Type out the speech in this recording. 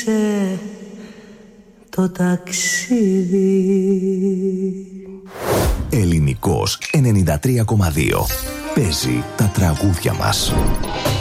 το ταξίδι. Ελληνικός 93,2. Παίζει τα τραγούδια μας.